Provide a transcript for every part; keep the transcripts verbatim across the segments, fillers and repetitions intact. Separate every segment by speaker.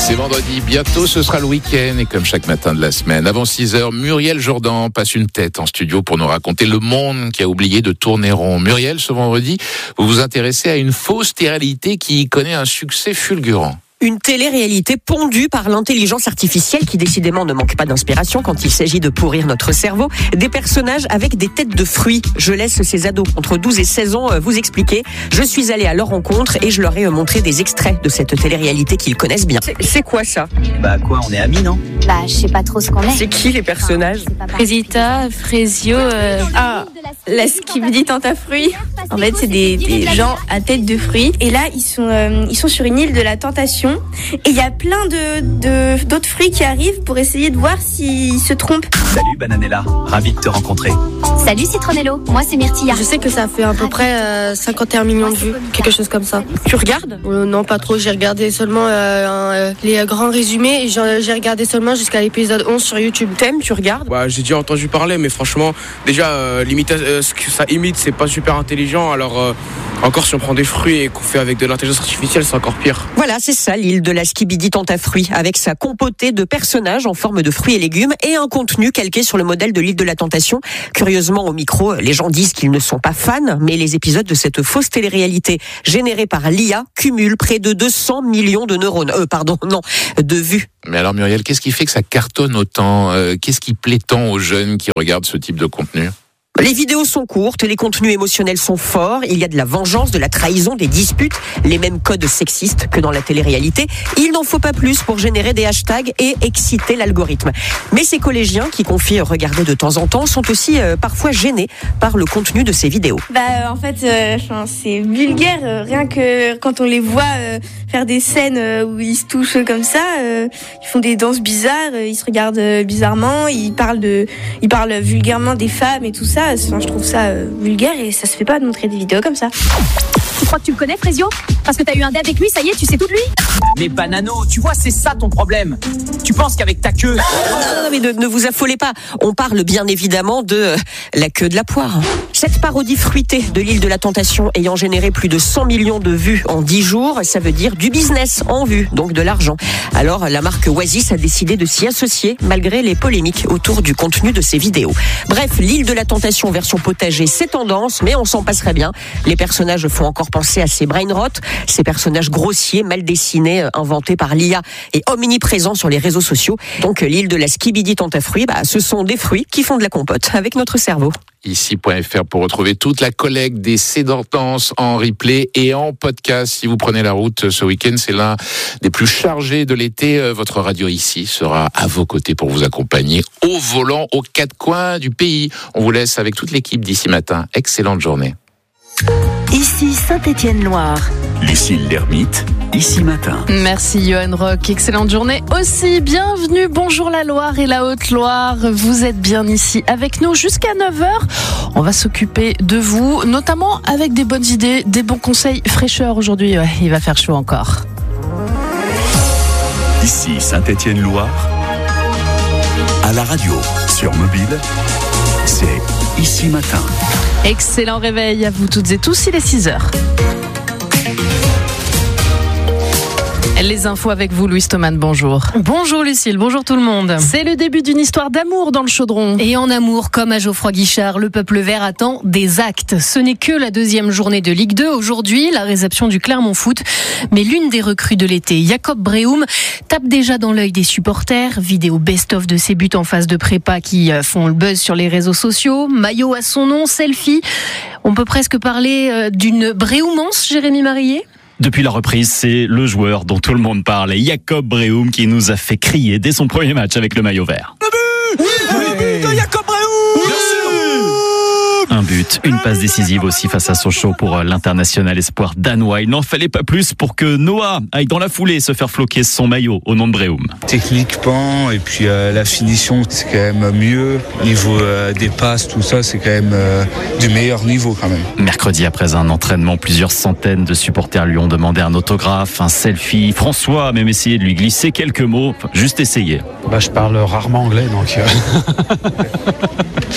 Speaker 1: C'est vendredi, bientôt ce sera le week-end et comme chaque matin de la semaine, avant six heures, Muriel Jourdan passe une tête en studio pour nous raconter le monde qui a oublié de tourner rond. Muriel, ce vendredi, vous vous intéressez à une fausse réalité qui connaît un succès fulgurant.
Speaker 2: Une télé-réalité pondue par l'intelligence artificielle qui décidément ne manque pas d'inspiration quand il s'agit de pourrir notre cerveau. Des personnages avec des têtes de fruits. Je laisse ces ados entre douze et seize ans vous expliquer. Je suis allée à leur rencontre et je leur ai montré des extraits de cette télé-réalité qu'ils connaissent bien. C'est, c'est quoi ça ?
Speaker 3: Bah quoi, on est amis, non ?
Speaker 4: Bah je sais pas trop ce qu'on est.
Speaker 2: C'est qui les personnages ?
Speaker 5: Frésita, Frésio, euh... ah, la skibidi tente à fruits. En fait, c'est des, des gens à tête de fruits.
Speaker 6: Et là, ils sont, euh, ils sont sur une île de la tentation. Et il y a plein de, de, d'autres fruits qui arrivent pour essayer de voir s'ils se trompent.
Speaker 3: Salut Bananella, ravi de te rencontrer.
Speaker 4: Salut Citronello, moi c'est Myrtilla.
Speaker 5: Je sais que ça fait à peu près euh, cinquante et un millions de vues, quelque chose comme ça.
Speaker 2: Tu regardes ?
Speaker 5: euh, Non, pas trop. J'ai regardé seulement euh, euh, les grands résumés et j'ai, j'ai regardé seulement jusqu'à l'épisode onze sur YouTube.
Speaker 2: T'aimes, tu regardes ?
Speaker 7: Bah, j'ai déjà entendu parler, mais franchement, déjà, euh, l'imita- euh, ce que ça imite, c'est pas super intelligent. Alors, euh, encore si on prend des fruits et qu'on fait avec de l'intelligence artificielle, c'est encore pire.
Speaker 2: Voilà, c'est ça, l'île de la skibidi tente à fruits, avec sa compotée de personnages en forme de fruits et légumes et un contenu calqué sur le modèle de l'île de la tentation. Curieusement, au micro, les gens disent qu'ils ne sont pas fans, mais les épisodes de cette fausse télé-réalité générée par l'I A cumulent près de deux cents millions de neurones, euh, pardon, non, de vues.
Speaker 1: Mais alors Muriel, qu'est-ce qui fait que ça cartonne autant ? euh, Qu'est-ce qui plaît tant aux jeunes qui regardent ce type de contenu ?
Speaker 2: Les vidéos sont courtes, les contenus émotionnels sont forts, il y a de la vengeance, de la trahison, des disputes, les mêmes codes sexistes que dans la télé-réalité. Il n'en faut pas plus pour générer des hashtags et exciter l'algorithme. Mais ces collégiens qui confient regarder de temps en temps sont aussi euh, parfois gênés par le contenu de ces vidéos.
Speaker 6: Bah en fait, euh, c'est vulgaire, euh, rien que quand on les voit euh, faire des scènes euh, où ils se touchent comme ça, euh, ils font des danses bizarres, euh, ils se regardent euh, bizarrement, ils parlent de, ils parlent vulgairement des femmes et tout ça. Enfin, je trouve ça euh, vulgaire et ça se fait pas de montrer des vidéos comme ça.
Speaker 4: Tu crois que tu le connais Frésio ? Parce que t'as eu un date avec lui, ça y est, tu sais tout de lui ?
Speaker 3: Mais Banano, tu vois, c'est ça ton problème. Tu penses qu'avec ta queue...
Speaker 2: Non, non, non, mais ne, ne vous affolez pas. On parle bien évidemment de euh, la queue de la poire. Cette parodie fruitée de l'île de la tentation ayant généré plus de cent millions de vues en dix jours, ça veut dire du business en vue, donc de l'argent. Alors, la marque Oasis a décidé de s'y associer malgré les polémiques autour du contenu de ces vidéos. Bref, l'île de la tentation version potager, c'est tendance, mais on s'en passerait bien. Les personnages font encore penser à ces brain rot, ces personnages grossiers, mal dessinés, inventés par l'I A et omniprésents sur les réseaux sociaux. Donc l'île de la skibidi tente à fruits, bah, ce sont des fruits qui font de la compote avec notre cerveau.
Speaker 1: Ici point F R pour retrouver toute la collecte des Cédantenses en replay et en podcast. Si vous prenez la route ce week-end, c'est l'un des plus chargés de l'été. Votre radio ici sera à vos côtés pour vous accompagner au volant aux quatre coins du pays. On vous laisse avec toute l'équipe d'ici matin. Excellente journée.
Speaker 8: Ici Saint-Étienne-Loire.
Speaker 9: Lucille Lermite, Ici Matin.
Speaker 10: Merci Johan Rock, excellente journée aussi, bienvenue, bonjour la Loire et la Haute-Loire, vous êtes bien ici avec nous jusqu'à neuf heures, on va s'occuper de vous, notamment avec des bonnes idées, des bons conseils, fraîcheur aujourd'hui, ouais, il va faire chaud encore.
Speaker 9: Ici Saint-Étienne-Loire, à la radio, sur mobile, c'est Ici Matin.
Speaker 10: Excellent réveil à vous toutes et tous, il est six heures. Les infos avec vous, Louise Thoman, bonjour.
Speaker 11: Bonjour Lucille, bonjour tout le monde.
Speaker 10: C'est le début d'une histoire d'amour dans le chaudron.
Speaker 11: Et en amour, comme à Geoffroy Guichard, le peuple vert attend des actes. Ce n'est que la deuxième journée de Ligue deux. Aujourd'hui, la réception du Clermont Foot. Mais l'une des recrues de l'été, Jacob Breum, tape déjà dans l'œil des supporters. Vidéo best-of de ses buts en phase de prépa qui font le buzz sur les réseaux sociaux. Maillot à son nom, selfie. On peut presque parler d'une Breumance, Jérémy Marillier ?
Speaker 12: Depuis la reprise, c'est le joueur dont tout le monde parle, Jacob Breum, qui nous a fait crier dès son premier match avec le maillot vert.
Speaker 3: Le but, oui, le but de Jacob Breum. Bien sûr.
Speaker 12: Un but, une passe décisive aussi face à Sochaux pour l'international espoir danois. Il n'en fallait pas plus pour que Noah aille dans la foulée se faire floquer son maillot au nom de Breum.
Speaker 13: Techniquement et puis euh, la finition, c'est quand même mieux. Niveau euh, des passes, tout ça, c'est quand même euh, du meilleur niveau quand même.
Speaker 12: Mercredi, après un entraînement, plusieurs centaines de supporters lui ont demandé un autographe, un selfie. François a même essayé de lui glisser quelques mots, juste essayer.
Speaker 14: Bah, je parle rarement anglais, donc... Euh...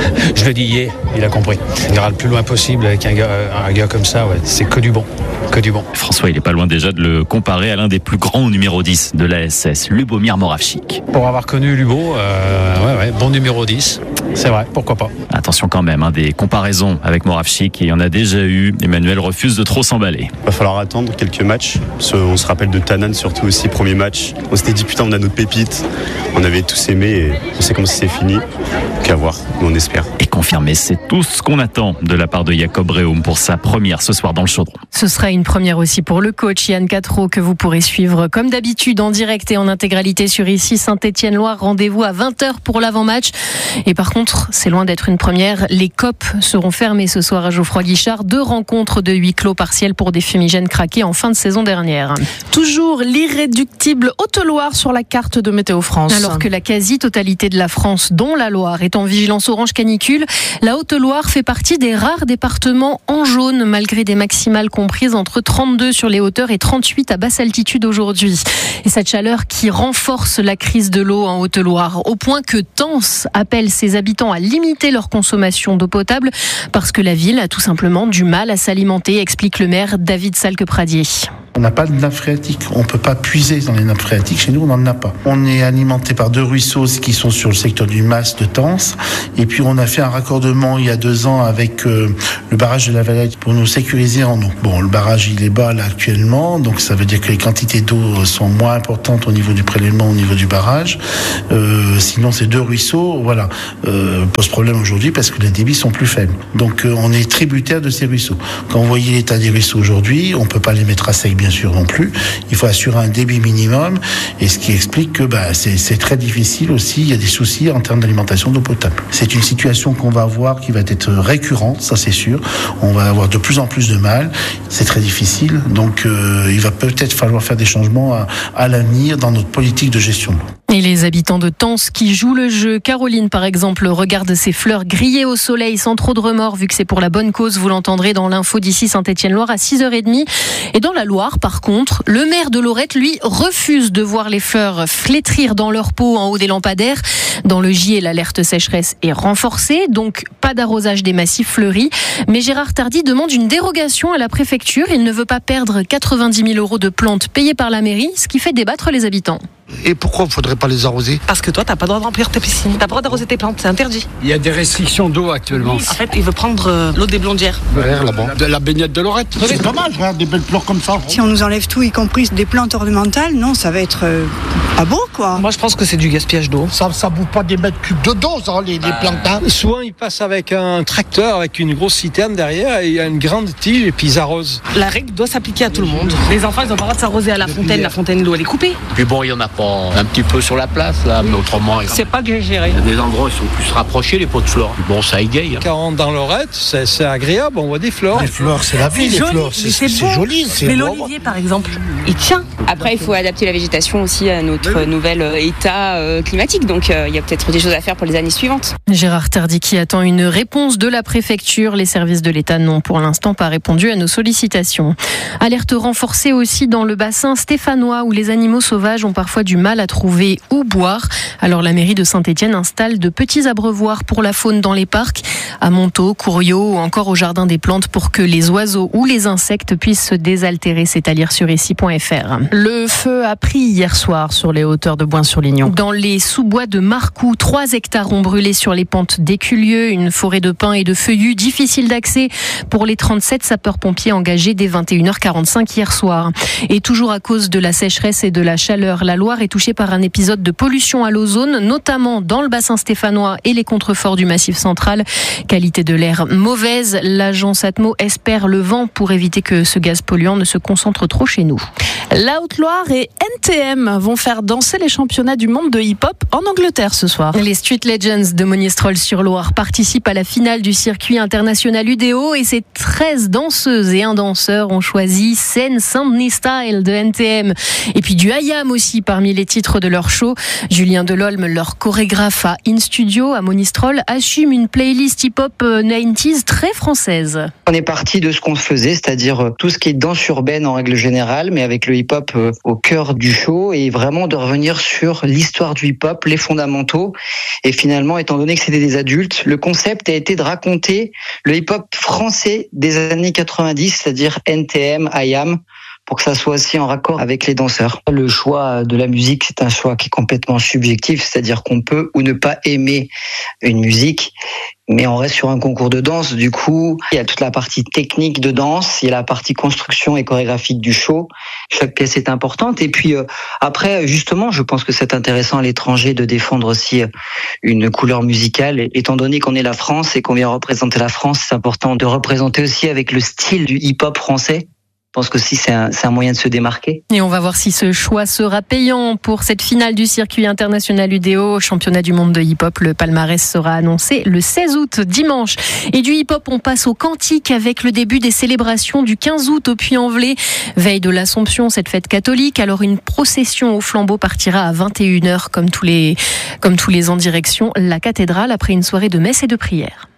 Speaker 14: Je le dis hier, il a compris. Il ira le plus loin possible avec un gars, un gars comme ça, ouais. C'est que du bon. Que du bon.
Speaker 12: François, il n'est pas loin déjà de le comparer à l'un des plus grands numéro dix de l'A S S, Lubomir Moravchik.
Speaker 14: Pour avoir connu Lubo, euh, ouais, ouais, bon numéro dix, c'est vrai, pourquoi pas.
Speaker 12: Attention quand même, hein, des comparaisons avec Moravchik, il y en a déjà eu. Emmanuel refuse de trop s'emballer.
Speaker 15: Il va falloir attendre quelques matchs. On se rappelle de Tanan, surtout aussi, premier match. On s'était dit, putain, on a notre pépite. On avait tous aimé et on sait comment c'est fini. Qu'à voir, on espère.
Speaker 12: Et confirmé, c'est tout ce qu'on attend de la part de Jacob Breum pour sa première ce soir dans le Chaudron.
Speaker 11: Ce sera une première aussi pour le coach Yann Quatreau que vous pourrez suivre comme d'habitude en direct et en intégralité sur Ici Saint-Étienne-Loire. Rendez-vous à vingt heures pour l'avant-match. Et par contre, c'est loin d'être une première. Les C O P seront fermés ce soir à Geoffroy-Guichard. Deux rencontres de huis clos partiels pour des fumigènes craqués en fin de saison dernière.
Speaker 10: Toujours l'irréductible Haute-Loire sur la carte de Météo France.
Speaker 11: Alors que la quasi-totalité de la France, dont la Loire, est en vigilance orange canicule, la Haute-Loire fait partie des rares départements en jaune, malgré des maximales comprises entre trente-deux sur les hauteurs et trente-huit à basse altitude aujourd'hui. Et cette chaleur qui renforce la crise de l'eau en Haute-Loire, au point que Tence appelle ses habitants à limiter leur consommation d'eau potable, parce que la ville a tout simplement du mal à s'alimenter, explique le maire David Salque-Pradier.
Speaker 16: On n'a pas de nappe phréatique, on ne peut pas puiser dans les nappes phréatiques, chez nous on n'en a pas. On est alimenté par deux ruisseaux qui sont sur le secteur du Mas de Tence, et puis on a fait un raccordement il y a deux ans avec euh, le barrage de la Valette pour nous sécuriser en eau. Bon, le barrage il est bas là actuellement, donc ça veut dire que les quantités d'eau sont moins importantes au niveau du prélèvement, au niveau du barrage. Euh, sinon ces deux ruisseaux, voilà, euh, posent problème aujourd'hui parce que les débits sont plus faibles. Donc euh, on est tributaire de ces ruisseaux. Quand vous voyez l'état des ruisseaux aujourd'hui, on ne peut pas les mettre à sec bien sûr non plus. Il faut assurer un débit minimum, et ce qui explique que bah, c'est, c'est très difficile aussi. Il y a des soucis en termes d'alimentation d'eau potable. C'est une situation qu'on va avoir qui va être récurrente, ça c'est sûr. On va avoir de plus en plus de mal. C'est très difficile, donc euh, il va peut-être falloir faire des changements à, à l'avenir dans notre politique de gestion de l'eau.
Speaker 11: Et les habitants de Tence qui jouent le jeu. Caroline, par exemple, regarde ses fleurs griller au soleil sans trop de remords, vu que c'est pour la bonne cause. Vous l'entendrez dans l'info d'Ici Saint-Étienne-Loire à six heures trente. Et dans la Loire, par contre, le maire de Lorette, lui, refuse de voir les fleurs flétrir dans leur peau en haut des lampadaires. Dans le Gier, l'alerte sécheresse est renforcée, donc pas d'arrosage des massifs fleuris. Mais Gérard Tardy demande une dérogation à la préfecture. Il ne veut pas perdre quatre-vingt-dix mille euros de plantes payées par la mairie, ce qui fait débattre les habitants.
Speaker 17: Et pourquoi il ne faudrait pas les arroser ?
Speaker 18: Parce que toi, tu n'as pas le droit de remplir tes piscines. Tu n'as pas le droit d'arroser tes plantes, c'est interdit.
Speaker 14: Il y a des restrictions d'eau actuellement.
Speaker 18: En fait, il veut prendre euh, l'eau des blondières.
Speaker 17: Derrière là-bas. De la baignade de Lorette. C'est pas mal, regarde, des belles fleurs comme ça.
Speaker 19: Si on nous enlève tout, y compris des plantes ornementales, non, ça va être euh, pas beau, quoi.
Speaker 18: Moi, je pense que c'est du gaspillage d'eau.
Speaker 17: Ça ne bouffe pas des mètres cubes de d'eau, ça, les, les plantes. Hein.
Speaker 14: Souvent, ils passent avec un tracteur, avec une grosse citerne derrière, et il y a une grande tige, et puis ils arrosent.
Speaker 18: La règle doit s'appliquer à tout le monde. Les enfants, ils n'ont pas le droit de s'arroser à la fontaine. La fontaine d'eau, elle est coupée.
Speaker 20: Puis bon, il y en a pas un petit peu sur la place, là, mais autrement...
Speaker 18: C'est pas bien géré.
Speaker 20: Il y a des endroits où ils sont plus rapprochés, les pots de fleurs. Bon, ça égaye. Hein.
Speaker 14: Quand on rentre dans Lorette, c'est, c'est agréable, on voit des fleurs.
Speaker 17: Les fleurs, c'est la vie, les
Speaker 18: joli,
Speaker 17: fleurs. C'est, c'est, c'est joli. C'est
Speaker 18: mais l'olivier, par exemple, il tient.
Speaker 21: Après, il faut adapter la végétation aussi à notre nouvel état euh, climatique. Donc, euh, il y a peut-être des choses à faire pour les années suivantes.
Speaker 11: Gérard Tardy qui attend une réponse de la préfecture. Les services de l'État n'ont pour l'instant pas répondu à nos sollicitations. Alerte renforcée aussi dans le bassin stéphanois où les animaux sauvages ont parfois du mal à trouver où boire. Alors la mairie de Saint-Étienne installe de petits abreuvoirs pour la faune dans les parcs, à Montaut, Courriot ou encore au Jardin des Plantes pour que les oiseaux ou les insectes puissent se désaltérer. C'est à lire sur ici point f r.
Speaker 10: Le feu a pris hier soir sur les hauteurs de Boin-sur-Lignon.
Speaker 11: Dans les sous-bois de Marcoux, trois hectares ont brûlé sur les pentes d'Éculieu, une forêt de pins et de feuillus difficile d'accès pour les trente-sept sapeurs-pompiers engagés dès vingt et une heures quarante-cinq hier soir. Et toujours à cause de la sécheresse et de la chaleur, la Loire est touchée par un épisode de pollution à l'ozone, notamment dans le bassin stéphanois et les contreforts du Massif central. Qualité de l'air mauvaise, l'agence Atmo espère le vent pour éviter que ce gaz polluant ne se concentre trop chez nous.
Speaker 10: La Haute-Loire et N T M vont faire danser les championnats du monde de hip-hop en Angleterre ce soir.
Speaker 11: Les Street Legends de Monistrol-sur-Loire participent à la finale du circuit international U D O et ces treize danseuses et un danseur ont choisi Seine Saint-Denis Style de N T M. Et puis du I A M aussi parmi les titres de leur show. Julien Delolme, leur chorégraphe à In Studio à Monistrol, assume une playlist hip-hop quatre-vingt-dix très française.
Speaker 22: On est parti de ce qu'on faisait, c'est-à-dire tout ce qui est danse urbaine en règle générale, mais avec le hip-hop au cœur du show et vraiment de revenir sur l'histoire du hip-hop, les fondamentaux. Et finalement, étant donné que c'était des adultes, le concept a été de raconter le hip-hop français des années quatre-vingt-dix, c'est-à-dire N T M, I A M, pour que ça soit aussi en raccord avec les danseurs. Le choix de la musique, c'est un choix qui est complètement subjectif, c'est-à-dire qu'on peut ou ne pas aimer une musique, mais on reste sur un concours de danse. Du coup, il y a toute la partie technique de danse, il y a la partie construction et chorégraphique du show. Chaque pièce est importante. Et puis euh, après, justement, je pense que c'est intéressant à l'étranger de défendre aussi une couleur musicale. Et, étant donné qu'on est la France et qu'on vient représenter la France, c'est important de représenter aussi avec le style du hip-hop français. Je pense que si c'est un, c'est un moyen de se démarquer.
Speaker 11: Et on va voir si ce choix sera payant pour cette finale du circuit international U D O, championnat du monde de hip-hop. Le palmarès sera annoncé le seize août, dimanche. Et du hip-hop, on passe au cantique avec le début des célébrations du quinze août au Puy-en-Velay. Veille de l'Assomption, cette fête catholique. Alors une procession au flambeau partira à vingt et une heures, comme tous les, comme tous les ans, direction la cathédrale, après une soirée de messe et de prière.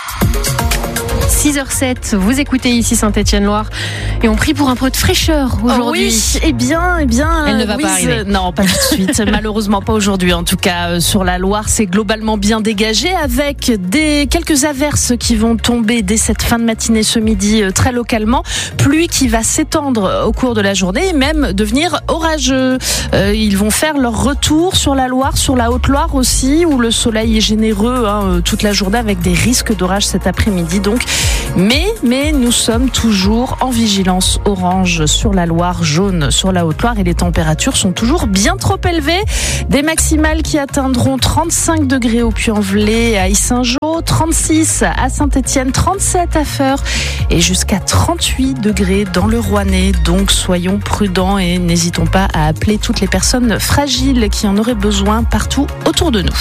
Speaker 11: six heures sept, vous écoutez ici Saint-Étienne-Loire et on prie pour un peu de fraîcheur aujourd'hui.
Speaker 10: Oh oui, eh bien, eh bien.
Speaker 11: Elle ne va
Speaker 10: Louise,
Speaker 11: pas arriver.
Speaker 10: Non, pas tout de suite. Malheureusement pas aujourd'hui. En tout cas, euh, sur la Loire, c'est globalement bien dégagé avec des quelques averses qui vont tomber dès cette fin de matinée ce midi euh, très localement. Pluie qui va s'étendre au cours de la journée et même devenir orageux. Euh, ils vont faire leur retour sur la Loire, sur la Haute-Loire aussi, où le soleil est généreux hein, toute la journée avec des risques d'orage cet après-midi. Donc, mais, mais nous sommes toujours en vigilance orange sur la Loire, jaune sur la Haute-Loire et les températures sont toujours bien trop élevées. Des maximales qui atteindront trente-cinq degrés au Puy-en-Velay, à Yssingeaux, trente-six à Saint-Étienne, trente-sept à Feurs et jusqu'à trente-huit degrés dans le Rouennais. Donc soyons prudents et n'hésitons pas à appeler toutes les personnes fragiles qui en auraient besoin partout autour de nous.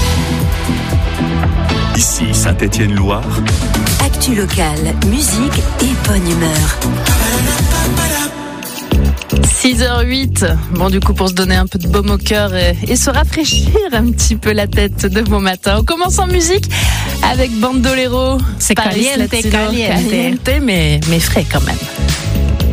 Speaker 9: Ici Saint-Étienne-Loire.
Speaker 8: Actu locale, musique et bonne humeur.
Speaker 10: six heures huit, bon du coup pour se donner un peu de baume au cœur et, et se rafraîchir un petit peu la tête de bon matin. On commence en musique avec Bandolero.
Speaker 11: C'est
Speaker 10: Paris
Speaker 11: caliente,
Speaker 10: Latino.
Speaker 11: caliente.
Speaker 10: Caliente, mais, mais frais quand même.